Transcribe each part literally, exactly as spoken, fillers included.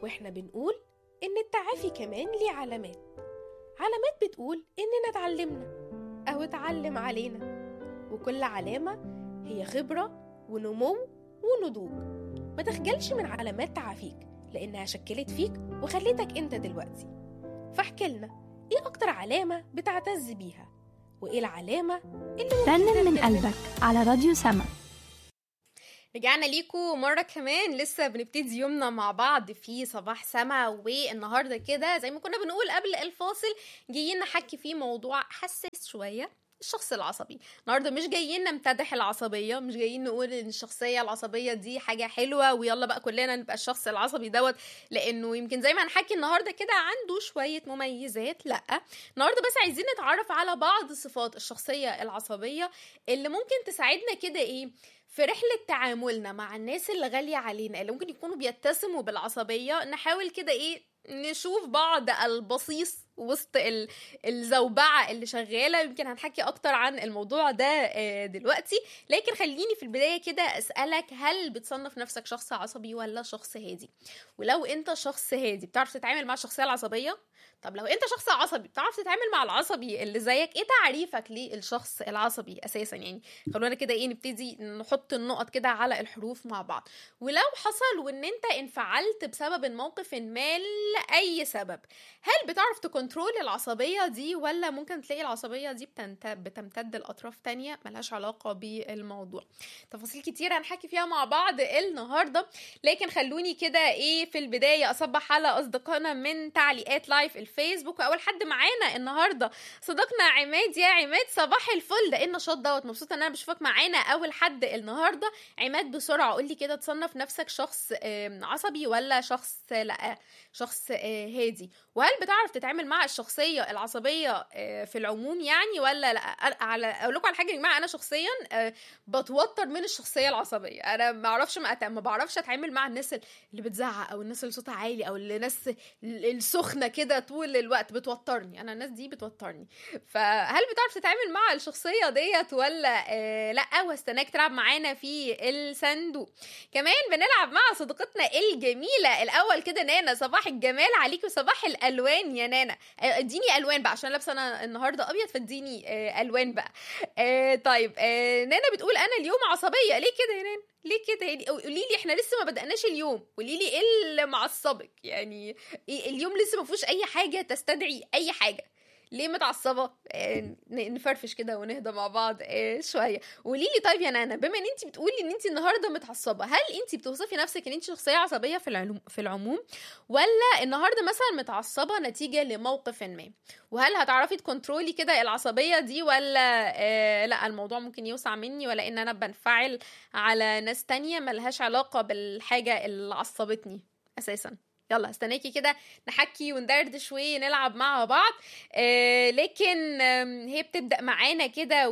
واحنا بنقول إن التعافي كمان ليه علامات علامات بتقول إننا اتعلمنا أو اتعلم علينا، وكل علامة هي خبرة ونمو ونضوج. ما تخجلش من علامات تعافيك لأنها شكلت فيك وخليتك أنت دلوقتي. فاحكيلنا إيه أكتر علامة بتعتز بيها، وإيه العلامة اللي رنن من قلبك على راديو سما. رجعنا ليكم مرة كمان، لسه بنبتدي يومنا مع بعض في صباح سما. والنهاردة كده زي ما كنا بنقول قبل الفاصل جايين نحكي فيه موضوع حساس شوية، الشخص العصبي. النهارده مش جايين نمتدح العصبيه، مش جايين نقول ان الشخصيه العصبيه دي حاجه حلوه ويلا بقى كلنا نبقى الشخص العصبي دوت، لانه يمكن زي ما هنحكي النهارده كده عنده شويه مميزات. لا، النهارده بس عايزين نتعرف على بعض صفات الشخصيه العصبيه اللي ممكن تساعدنا كده ايه في رحلة تعاملنا مع الناس اللي غالية علينا، اللي ممكن يكونوا بيتسموا بالعصبية. نحاول كده ايه نشوف بعض البصيص وسط الزوبعة اللي شغالة. يمكن هنحكي اكتر عن الموضوع ده دلوقتي، لكن خليني في البداية كده اسألك، هل بتصنف نفسك شخص عصبي ولا شخص هادي؟ ولو انت شخص هادي بتعرف تتعامل مع الشخصية العصبية؟ طب لو انت شخص عصبي بتعرف تتعامل مع العصبي اللي زيك؟ ايه تعريفك للشخص العصبي اساسا؟ يعني خلونا كده ايه نبتدي نحط النقط كده على الحروف مع بعض. ولو حصل وان انت انفعلت بسبب موقف ما لأي سبب، هل بتعرف تكنترول العصبية دي، ولا ممكن تلاقي العصبية دي بتمتد لأطراف تانية ملهاش علاقة بالموضوع؟ تفاصيل كتير هنحكي فيها مع بعض النهاردة، لكن خلوني كده ايه في البداية اصبح على اصدقائنا من تعليقات لايف الفيسبوك. واول حد معانا النهارده صديقنا عماد. يا عماد صباح الفل، ده ايه النشاط دوت، مبسوطه ان انا بشوفك معانا اول حد النهارده. عماد بسرعه قول لي كده، تصنف نفسك شخص عصبي ولا شخص لا شخص هادي؟ وهل بتعرف تتعامل مع الشخصيه العصبيه في العموم يعني ولا لا؟ على اقول لكم على حاجه يا جماعه، انا شخصيا بتوتر من الشخصيه العصبيه. انا ما اعرفش ما بعرفش اتعامل مع الناس اللي بتزعق او الناس اللي صوتها عالي او الناس السخنه كده طول الوقت، بتوترني. انا الناس دي بتوترني. فهل بتعرف تتعامل مع الشخصيه ديت ولا آه لا؟ واستناك تلعب معانا في الصندوق. كمان بنلعب مع صديقتنا الجميله الاول كده نانا. صباح الجمال عليكي وصباح الالوان يا نانا. اديني الوان بقى عشان لابسه انا النهارده ابيض، فاديني آه الوان بقى. آه طيب آه نانا بتقول انا اليوم عصبيه. ليه كده يا نانا؟ ليه كده يعني؟ قولي لي، احنا لسه ما بدأناش اليوم، قولي لي ايه اللي معصبك يعني؟ إيه اليوم لسه ما فيهوش اي حاجه تستدعي اي حاجه، ليه متعصبه؟ آه نفرفش كده ونهدى مع بعض آه شويه. قولي لي طيب يا نانا، بما ان انت بتقولي ان انت النهارده متعصبه، هل انت بتوصفي نفسك ان انت شخصيه عصبيه في العلوم في العموم، ولا النهارده مثلا متعصبه نتيجه لموقف ما؟ وهل هتعرفي تكنترولي كده العصبيه دي ولا آه لا الموضوع ممكن يوسع مني، ولا ان انا بنفعل على ناس تانية ملهاش علاقه بالحاجه اللي عصبتني اساسا؟ يلا استناكي كده نحكي وندردش شويه نلعب مع بعض. آه لكن آه هي بتبدأ معانا كده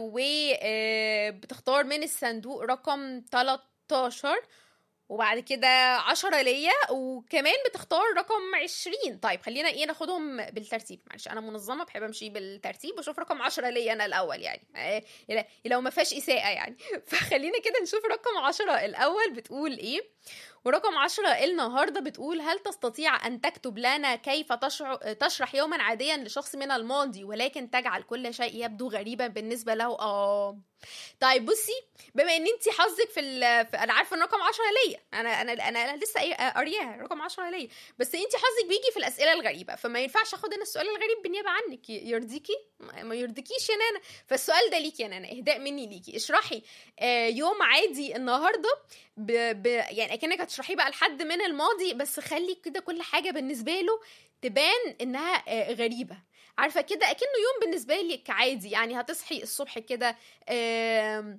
وبتختار من الصندوق رقم تلتاشر، وبعد كده عشرة ليا، وكمان بتختار رقم عشرين. طيب خلينا ايه ناخدهم بالترتيب، معلش انا منظمه بحب امشي بالترتيب واشوف رقم عشرة ليا انا الاول يعني آه لو ما فيهاش اساءه يعني. فخلينا كده نشوف رقم عشرة الاول بتقول ايه. ورقم عشرة النهاردة بتقول هل تستطيع أن تكتب لنا كيف تشرح يوما عاديا لشخص من الماضي ولكن تجعل كل شيء يبدو غريبا بالنسبة له؟ آه طيب بصي، بما ان انتي حظك في, في انا عارفه ان رقم عشرة ليا، انا انا انا لسه قارياها رقم عشرة ليا، بس انتي حظك بيجي في الاسئله الغريبه، فما ينفعش اخد انا السؤال الغريب بالنيابه عنك. يرضيكي؟ ما يرضيكيش يا نانا. فالسؤال ده ليكي يا نانا، اهداء مني ليكي. اشرحي آه يوم عادي النهارده ب... ب... يعني اكنك هتشرحيه بقى لحد من الماضي، بس خلي كده كل حاجه بالنسبه له تبان انها آه غريبه. عارفه كده اكنه يوم بالنسبه لك عادي، يعني هتصحي الصبح كده آه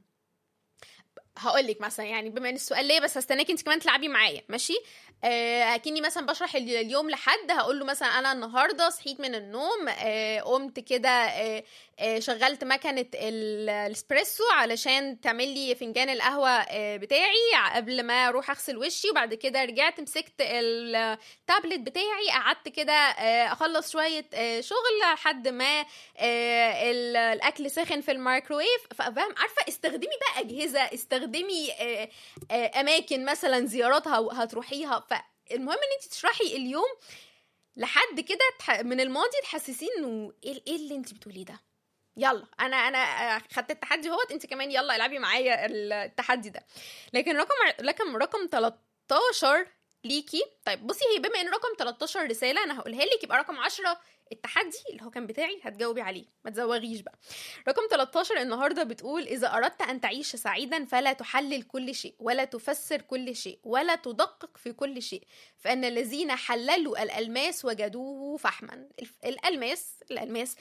هقول لك مثلا، يعني بما ان السؤال ليه بس هستناكي انت كمان تلعبي معايا ماشي. آه اكني مثلا بشرح اليوم لحد، هقول له مثلا انا النهارده صحيت من النوم، آه قمت كده آه آه شغلت مكنه الاسبريسو علشان تعمل لي فنجان القهوه آه بتاعي قبل ما اروح اغسل وشي، وبعد كده رجعت مسكت التابلت بتاعي قعدت كده آه اخلص شويه آه شغل لحد ما آه الاكل سخن في الميكروويف. فاهم؟ عارفه استخدمي بقى اجهزه، استخدمي آه آه اماكن مثلا زياراتها هتروحيها، ف المهم ان انت تشرحي اليوم لحد كده من الماضي تحسسين انه ايه ايه اللي انت بتقوليه ده. يلا انا انا خدت التحدي اهوت، انت كمان يلا العبي معايا التحدي ده. لكن رقم لكن رقم تلتاشر ليكي. طيب بصي، هي بما ان رقم تلتاشر رساله انا هقولها لك، يبقى رقم عشرة التحدي اللي هو كان بتاعي هتجاوبي عليه، ما تزوغيش بقى. رقم تلتاشر النهارده بتقول: اذا اردت ان تعيش سعيدا فلا تحلل كل شيء ولا تفسر كل شيء ولا تدقق في كل شيء، فان الذين حللوا الالماس وجدوه فحما. الالماس الالماس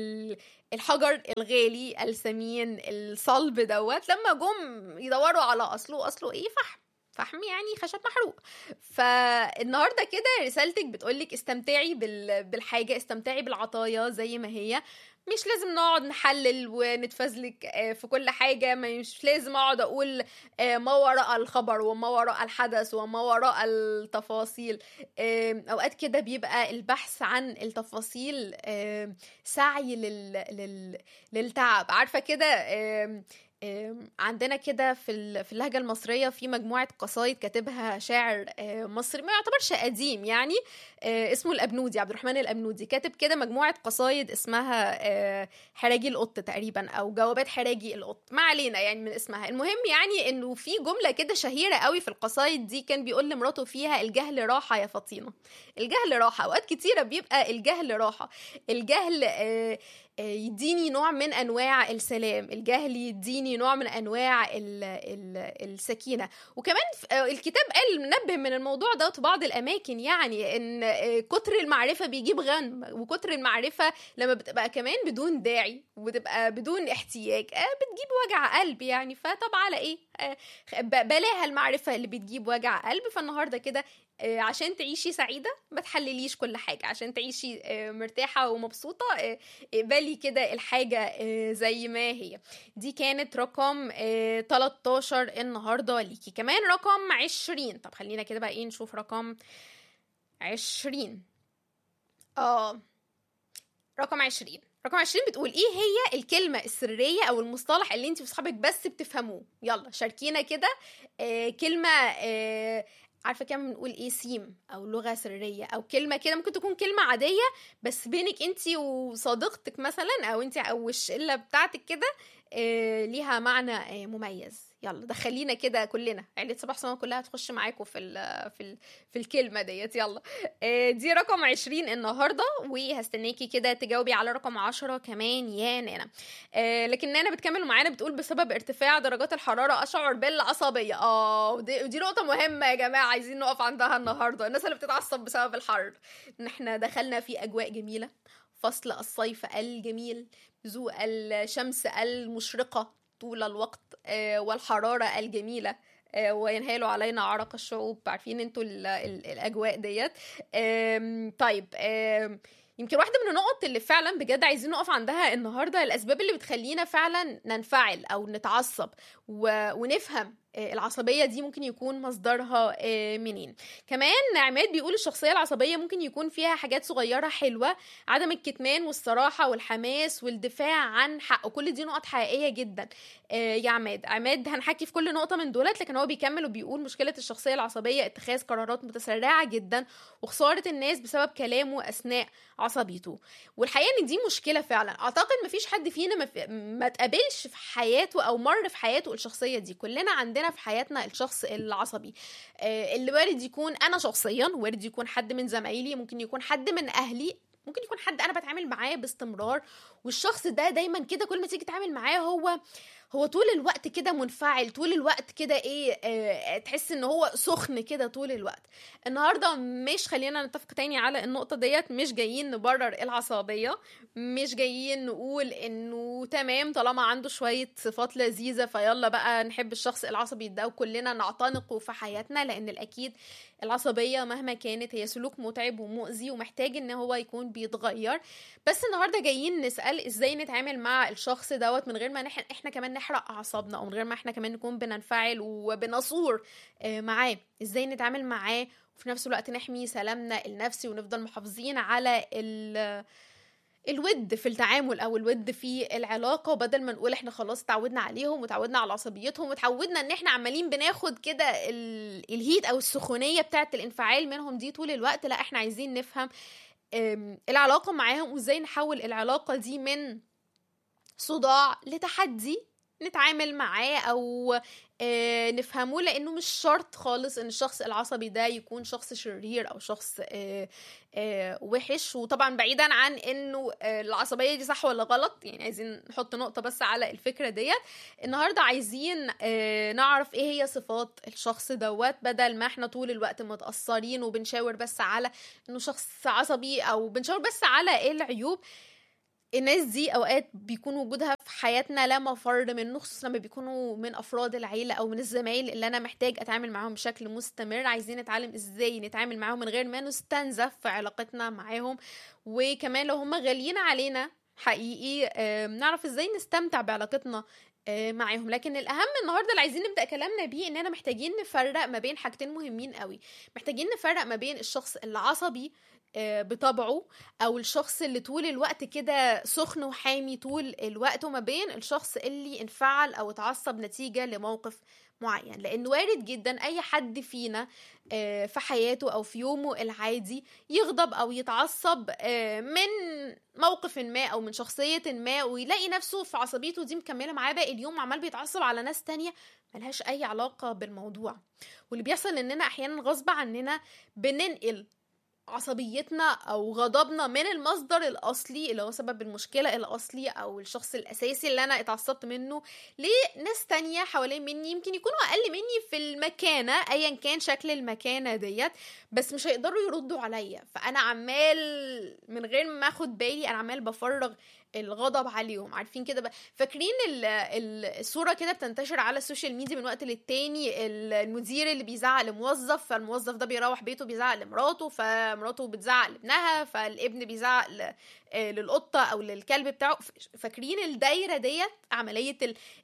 الحجر الغالي الثمين الصلب دوت، لما جم يدوروا على اصله اصله ايه؟ فحم. فحم يعني خشب محروق. فالنهارده كده رسالتك بتقولك استمتعي بالحاجه، استمتعي بالعطايا زي ما هي، مش لازم نقعد نحلل ونتفزلك في كل حاجه، مش لازم اقعد اقول ما وراء الخبر وما وراء الحدث وما وراء التفاصيل. اوقات كده بيبقى البحث عن التفاصيل سعي لل... لل... للتعب. عارفه كده عندنا كده في في اللهجه المصريه في مجموعه قصايد كاتبها شاعر مصري ما يعتبرش قديم يعني، اسمه الابنودي، عبد الرحمن الابنودي، كاتب كده مجموعه قصايد اسمها حراجي القط تقريبا او جوابات حراجي القط، ما علينا يعني من اسمها. المهم يعني انه في جمله كده شهيره قوي في القصايد دي، كان بيقول لمراته فيها: الجهل راحه يا فطينه. الجهل راحه، اوقات كتيره بيبقى الجهل راحه. الجهل يديني نوع من انواع السلام، الجهل يديني نوع من انواع ال ال السكينه. وكمان الكتاب قال منبه من الموضوع ده في بعض الاماكن، يعني ان كتر المعرفه بيجيب غم، وكتر المعرفه لما بتبقى كمان بدون داعي وبتبقى بدون احتياج بتجيب وجع قلب يعني. فطب على ايه؟ بلاها المعرفه اللي بتجيب وجع قلب. فالنهارده كده عشان تعيشي سعيدة ما تحلليش كل حاجة، عشان تعيشي مرتاحة ومبسوطة اقبلي كده الحاجة زي ما هي. دي كانت رقم تلتاشر النهاردة ليكي. كمان رقم عشرين. طب خلينا كده بقى ايه نشوف رقم عشرين. اه رقم عشرين رقم عشرين بتقول: ايه هي الكلمة السرية او المصطلح اللي انت وصحابك بس بتفهموه؟ يلا شاركينا كده. آه كلمة آه عارفه كده بنقول ايه؟ سيم او لغه سريه، او كلمه كده ممكن تكون كلمه عاديه بس بينك انت وصديقتك مثلا، او انت او الشله بتاعتك كده آه ليها معنى آه مميز. يلا دخلينا كده كلنا، عيله صباح سما كلها تخش معاكم في ال في ال في الكلمه ديت. يلا آه دي رقم عشرين النهارده، وهستناكي كده تجاوبي على رقم عشرة كمان يا نانا. آه لكن نانا بتكمل معانا بتقول: بسبب ارتفاع درجات الحراره اشعر بالعصبيه. اه ودي, ودي نقطه مهمه يا جماعه، عايزين نقف عندها النهارده. الناس اللي بتتعصب بسبب الحر، ان احنا دخلنا في اجواء جميله، فصل الصيف الجميل ذو الشمس المشرقه طول الوقت والحرارة الجميلة، وينهال علينا عرق الشعوب. عارفين انتوا الأجواء ديت. طيب يمكن واحدة من النقط اللي فعلا بجد عايزين نقف عندها النهاردة، الأسباب اللي بتخلينا فعلا ننفعل أو نتعصب ونفهم العصبية دي ممكن يكون مصدرها منين. كمان عماد بيقول: الشخصية العصبية ممكن يكون فيها حاجات صغيرة حلوة، عدم الكتمان والصراحة والحماس والدفاع عن حقه. كل دي نقط حقيقية جدا يا عماد. عماد هنحكي في كل نقطة من دولت، لكن هو بيكمل وبيقول: مشكلة الشخصية العصبية اتخاذ قرارات متسرعة جدا وخسارة الناس بسبب كلامه أثناء عصبيته. والحقيقة ان دي مشكلة فعلا. اعتقد مفيش حد فينا ما, في... ما تقابلش في حياته او مر في حياته الشخصية دي. كلنا عندنا في حياتنا الشخص العصبي آه اللي وارد يكون انا شخصيا، وارد يكون حد من زمايلي، ممكن يكون حد من اهلي، ممكن يكون حد انا بتعامل معاه باستمرار، والشخص ده دايما كده كل ما تيجي تتعامل معاه هو هو طول الوقت كده منفعل، طول الوقت كده ايه اه تحس ان هو سخن كده طول الوقت. النهارده مش خلينا نتفق تاني على النقطه ديت، مش جايين نبرر العصبيه، مش جايين نقول انه تمام طالما عنده شويه صفات لذيذه فيلا بقى نحب الشخص العصبي ده وكلنا نعتنقه في حياتنا، لان الاكيد العصبيه مهما كانت هي سلوك متعب ومؤذي ومحتاج ان هو يكون بيتغير. بس النهارده جايين نسال ازاي نتعامل مع الشخص دوت من غير ما نح... احنا كمان نحرق اعصابنا، او من غير ما احنا كمان نكون بننفعل وبنصور معاه. ازاي نتعامل معاه وفي نفس الوقت نحمي سلامنا النفسي ونفضل محافظين على ال الود في التعامل او الود في العلاقة، وبدل ما نقول احنا خلاص اتعودنا عليهم وتعودنا على عصبيتهم وتعودنا ان احنا عمالين بناخد كده ال- الهيت او السخونية بتاعة الانفعال منهم دي طول الوقت، لا احنا عايزين نفهم العلاقة معاهم وازاي نحول العلاقة دي من صداع لتحدي نتعامل معاه او آه نفهمه، لانه مش شرط خالص ان الشخص العصبي ده يكون شخص شرير او شخص آه آه وحش. وطبعا بعيدا عن انه آه العصبية دي صح ولا غلط، يعني عايزين نحط نقطة بس على الفكرة ديت. النهاردة عايزين آه نعرف ايه هي صفات الشخص دوت، بدل ما احنا طول الوقت متأثرين وبنشاور بس على انه شخص عصبي او بنشاور بس على العيوب. الناس دي اوقات بيكون وجودها في حياتنا لا مفر منه، خصوصا لما بيكونوا من افراد العيله او من الزمايل اللي انا محتاج اتعامل معاهم بشكل مستمر. عايزين نتعلم ازاي نتعامل معاهم من غير ما نستنزف في علاقتنا معاهم، وكمان لو هم غاليين علينا حقيقي نعرف ازاي نستمتع بعلاقتنا معاهم. لكن الاهم النهارده اللي عايزين نبدا كلامنا بيه اننا محتاجين نفرق ما بين حاجتين مهمين قوي. محتاجين نفرق ما بين الشخص العصبي بطبعه او الشخص اللي طول الوقت كده سخن وحامي طول الوقت، وما بين الشخص اللي انفعل او اتعصب نتيجة لموقف معين. لان وارد جدا اي حد فينا في حياته او في يومه العادي يغضب او يتعصب من موقف ما او من شخصية ما، ويلاقي نفسه في عصبيته دي مكملة معاه باقي اليوم وعمال بيتعصب على ناس تانية ملهاش اي علاقة بالموضوع. واللي بيحصل اننا احيانا غصب عننا بننقل عصبيتنا او غضبنا من المصدر الاصلي اللي هو سبب المشكلة الاصلي او الشخص الاساسي اللي انا اتعصبت منه لناس تانية حوالين مني، يمكن يكونوا اقل مني في المكانة ايا كان شكل المكانة ديت، بس مش هيقدروا يردوا عليا. فانا عمال من غير ما اخد بالي انا عمال بفرغ الغضب عليهم. عارفين كده، فاكرين الصورة كده بتنتشر على السوشيال ميديا من وقت للتاني، المدير اللي بيزعق لموظف، فالموظف ده بيروح بيته بيزعق لمراته، فمراته بتزعق لابنها، فالابن بيزعق للقطة او للكلب بتاعه. فاكرين الدايرة ديت، عملية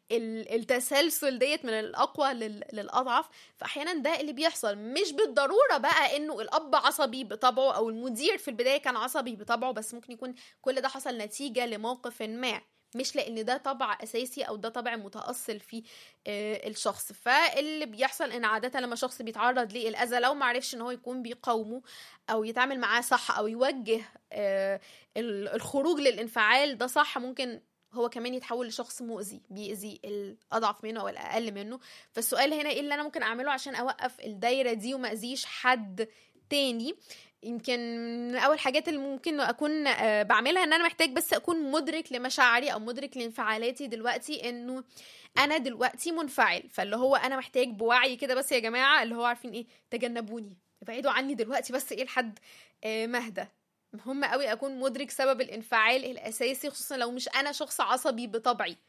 التسلسل ديت من الاقوى للاضعف. فاحيانا ده اللي بيحصل، مش بالضرورة بقى انه الاب عصبي بطبعه او المدير في البداية كان عصبي بطبعه، بس ممكن يكون كل ده حصل نتيجة لموقف ما، مش لان ده طبع اساسي او ده طبع متأصل في آه الشخص. فاللي بيحصل ان عادة لما شخص بيتعرض للأذى لو معرفش ان هو يكون بيقاومه او يتعامل معاه صح او يوجه آه الخروج للانفعال ده صح، ممكن هو كمان يتحول لشخص مؤذي بيأذي الأضعف منه أو الأقل منه. فالسؤال هنا ايه اللي أنا ممكن أعمله عشان أوقف الدايرة دي وما أذيش حد تاني؟ يمكن من أول حاجات اللي ممكن أكون بعملها إن أنا محتاج بس أكون مدرك لمشاعري أو مدرك لانفعالاتي دلوقتي، إنه أنا دلوقتي منفعل. فاللي هو أنا محتاج بوعي كده بس يا جماعة، اللي هو عارفين إيه، تجنبوني، ابعدوا عني دلوقتي بس إيه لحد مهدى. مهم قوي أكون مدرك سبب الانفعال الأساسي، خصوصا لو مش أنا شخص عصبي بطبعي،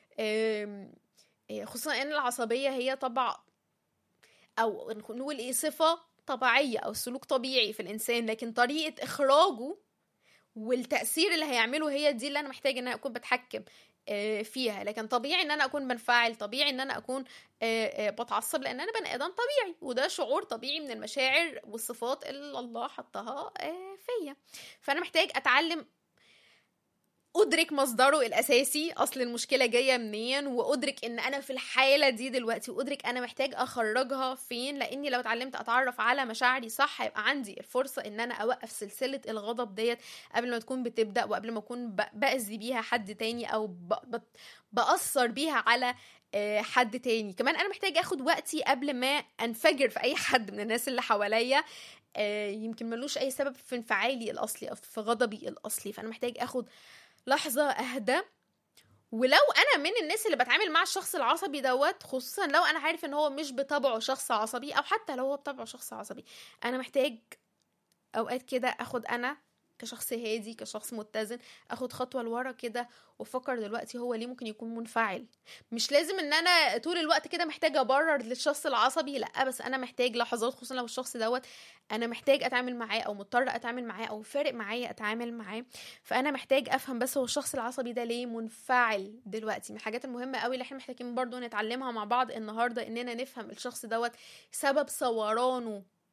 خصوصا إن العصبية هي طبع أو نقول إيه صفة طبيعية أو سلوك طبيعي في الإنسان، لكن طريقة إخراجه والتأثير اللي هيعمله هي دي اللي أنا محتاج إن أنا أكون بتحكم فيها. لكن طبيعي إن أنا أكون بنفعل، طبيعي إن أنا أكون بتعصب، لأن أنا بني آدم طبيعي، وده شعور طبيعي من المشاعر والصفات اللي الله حطها فيا. فأنا محتاج أتعلم أدرك مصدره الأساسي، أصل المشكلة جاية منين، وأدرك إن أنا في الحالة دي دلوقتي، وأدرك أنا محتاج أخرجها فين. لأني لو اتعلمت أتعرف على مشاعري صح هيبقى عندي الفرصة إن أنا أوقف سلسلة الغضب ديت قبل ما تكون بتبدأ، وقبل ما أكون بأذي بيها حد تاني أو بأثر بيها على حد تاني. كمان أنا محتاج أخد وقتي قبل ما أنفجر في أي حد من الناس اللي حواليا يمكن ملوش أي سبب في انفعالي الأصلي أو في غضبي الأصلي. فأنا محتاج أخد لحظة أهدى. ولو أنا من الناس اللي بتعامل مع الشخص العصبي دوت، خصوصا لو أنا عارف إن هو مش بطبعه شخص عصبي، أو حتى لو هو بطبعه شخص عصبي، أنا محتاج أوقات كده أخد أنا كشخص هادي كشخص متزن أخد خطوة لورا كده وفكر دلوقتي هو ليه ممكن يكون منفعل. مش لازم إن أنا طول الوقت كده محتاج أبرر للشخص العصبي، لأ، بس أنا محتاج لحظات، خصوصا لو الشخص دوت أنا محتاج أتعامل معاه أو مضطر أتعامل معاه أو فارق معايا أتعامل معاه. فأنا محتاج أفهم بس هو الشخص العصبي ده ليه منفعل دلوقتي. من الحاجات المهمة قوي اللي احنا محتاجين برضو نتعلمها مع بعض النهاردة إننا نفهم الشخص دوت سبب صورانه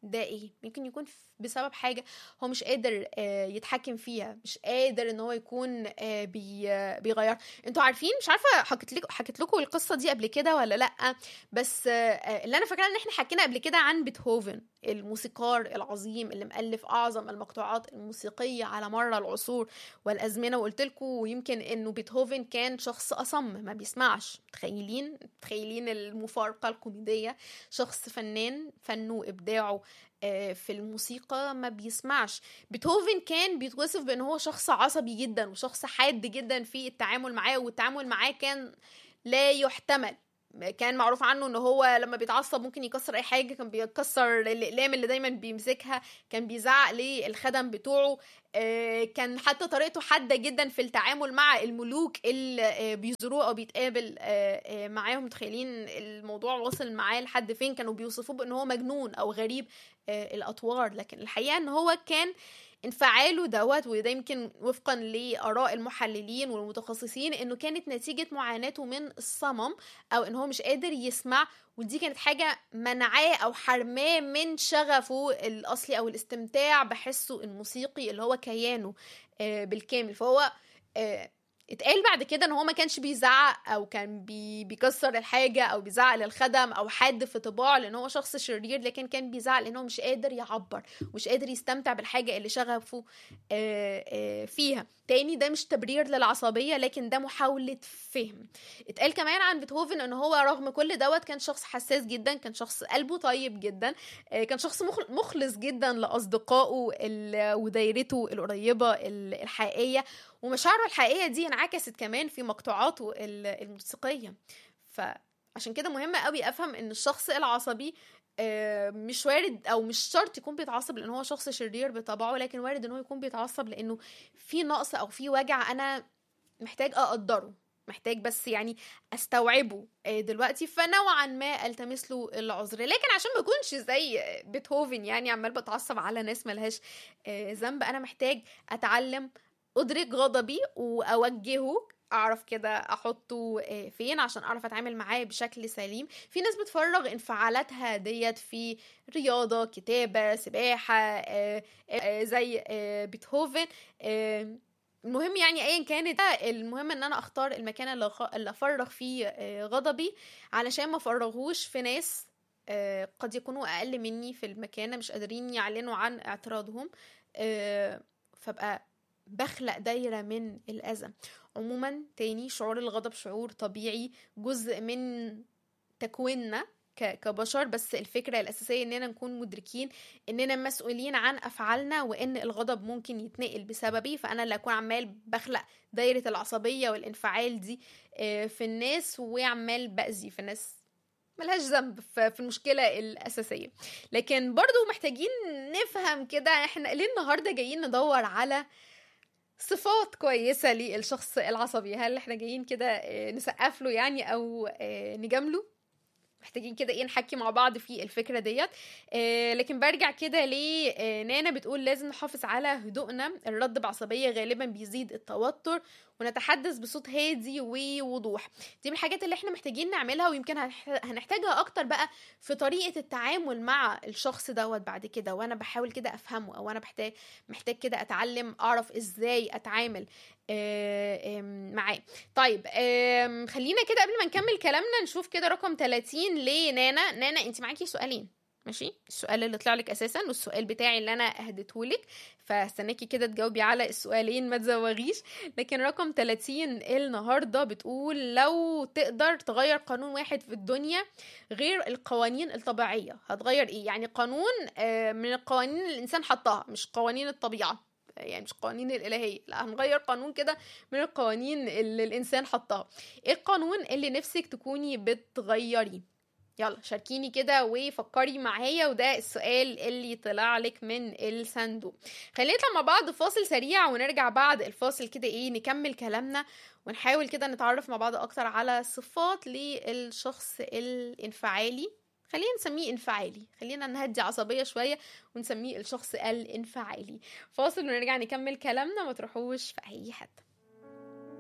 ده ايه؟ ممكن يكون بسبب حاجة هو مش قادر يتحكم فيها، مش قادر ان هو يكون بيغير. انتوا عارفين، مش عارفة حكيت لكم حكيت لكم القصة دي قبل كده ولا لا، بس اللي انا فاكرة ان احنا حكينا قبل كده عن بيتهوفن الموسيقار العظيم اللي مؤلف اعظم المقطوعات الموسيقية على مر العصور والازمنة، وقلت لكم يمكن انه بيتهوفن كان شخص اصم ما بيسمعش. متخيلين متخيلين المفارقة الكوميدية؟ شخص فنان، فنه وابداعه في الموسيقى ما بيسمعش. بيتهوفن كان بيتوصف بأنه هو شخص عصبي جدا وشخص حاد جدا في التعامل معاه، والتعامل معاه كان لا يحتمل. كان معروف عنه انه هو لما بيتعصب ممكن يكسر اي حاجه، كان بيكسر الاقلام اللي دايما بيمسكها، كان بيزعق للخدم بتوعه، كان حتى طريقته حاده جدا في التعامل مع الملوك اللي بيزوروه او بيتقابل معاهم. متخيلين الموضوع وصل معاه لحد فين؟ كانوا بيوصفوه بانه هو مجنون او غريب الاطوار، لكن الحقيقه ان هو كان انفعاله دوت، وده يمكن وفقا لآراء المحللين والمتخصصين انه كانت نتيجة معاناته من الصمم، او ان هو مش قادر يسمع، ودي كانت حاجة منعاه او حرماه من شغفه الاصلي او الاستمتاع بحسه الموسيقي اللي هو كيانه بالكامل. فهو اتقال بعد كده ان هو ما كانش بيزعق او كان بي بيكسر الحاجه او بيزعق للخدم او حد في طباعه لان هو شخص شرير، لكن كان بيزعق لانه مش قادر يعبر، مش قادر يستمتع بالحاجه اللي شغفه فيها. تاني، ده مش تبرير للعصبيه، لكن ده محاوله فهم. اتقال كمان عن بيتهوفن ان هو رغم كل دوت كان شخص حساس جدا، كان شخص قلبه طيب جدا، كان شخص مخلص جدا لاصدقائه ودايرته القريبه الحقيقيه، ومشاعره الحقيقية دي انعكست كمان في مقطوعاته الموسيقية. فعشان كده مهم قوي أفهم إن الشخص العصبي مش وارد أو مش شرط يكون بيتعصب لأنه هو شخص شرير بطبعه، لكن وارد إنه يكون بيتعصب لأنه في نقص أو في وجع أنا محتاج أقدره، محتاج بس يعني استوعبه دلوقتي، فنوعا ما التمس له العذر. لكن عشان ما اكونش زي بيتهوفن يعني عمال بتعصب على ناس ملهاش ذنب، انا محتاج اتعلم ادرك غضبي واوجهه، اعرف كده احطه فين عشان اعرف اتعامل معاه بشكل سليم. في ناس بتفرغ انفعالاتها ديت في رياضة، كتابة، سباحة، زي بيتهوفن. المهم يعني ايا كانت، المهم ان انا اختار المكان اللي افرغ فيه غضبي علشان ما افرغوش في ناس قد يكونوا اقل مني في المكانة، مش قادرين يعلنوا عن اعتراضهم، فبقى بخلق دايرة من الأذى. عموما تاني، شعور الغضب شعور طبيعي، جزء من تكويننا كبشر، بس الفكرة الأساسية إننا نكون مدركين إننا مسؤولين عن أفعالنا، وإن الغضب ممكن يتنقل بسببي. فأنا اللي أكون عمال بخلق دايرة العصبية والانفعال دي في الناس، وعمال بأذي في الناس ملهاش ذنب في المشكلة الأساسية. لكن برضو محتاجين نفهم كده احنا ليه النهاردة جايين ندور على صفات كويسة للشخص العصبي. هل احنا جايين كده نسقف له يعني او نجامله؟ محتاجين كده ايه نحكي مع بعض في الفكرة ديت. آه لكن برجع كده لنانا بتقول لازم نحافظ على هدوءنا، الرد بعصبية غالبا بيزيد التوتر، ونتحدث بصوت هادي ووضوح. دي من الحاجات اللي احنا محتاجين نعملها، ويمكن هنحتاجها اكتر بقى في طريقة التعامل مع الشخص دوت بعد كده، وانا بحاول كده افهمه، او انا محتاج محتاج كده اتعلم اعرف ازاي اتعامل معاه. طيب خلينا كده قبل ما نكمل كلامنا نشوف كده رقم ثلاثين لنانا. نانا انت معاكي سؤالين، ماشي؟ السؤال اللي طلع لك اساسا والسؤال بتاعي اللي انا اهدته لك، فاستناكي كده تجاوبي على السؤالين ما تزوغيش. لكن رقم ثلاثين النهارده بتقول لو تقدر تغير قانون واحد في الدنيا غير القوانين الطبيعيه هتغير ايه؟ يعني قانون من القوانين اللي الانسان حطها، مش قوانين الطبيعه، يعني مش قوانين الإلهية، لا هنغير قانون كده من القوانين اللي الإنسان حطها. ايه القانون اللي نفسك تكوني بتغيريه؟ يلا شاركيني كده وفكري معايا، وده السؤال اللي طلع لك من الصندوق. خلينا نطلع مع بعض فاصل سريع، ونرجع بعد الفاصل كده ايه نكمل كلامنا، ونحاول كده نتعرف مع بعض اكتر على صفات للشخص الانفعالي. خلينا نسميه انفعالي، خلينا نهدي عصبية شوية ونسميه الشخص الانفعالي. فاصل ونرجع نكمل كلامنا، ما تروحوش في اي حته.